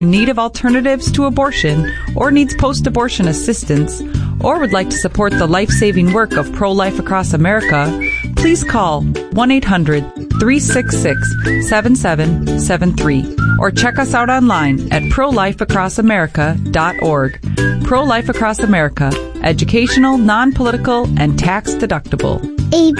in need of alternatives to abortion or needs post-abortion assistance, or would like to support the life-saving work of Pro-Life Across America, please call 1-800-366-7773 or check us out online at prolifeacrossamerica.org. Pro-Life Across America, educational, non-political, and tax-deductible.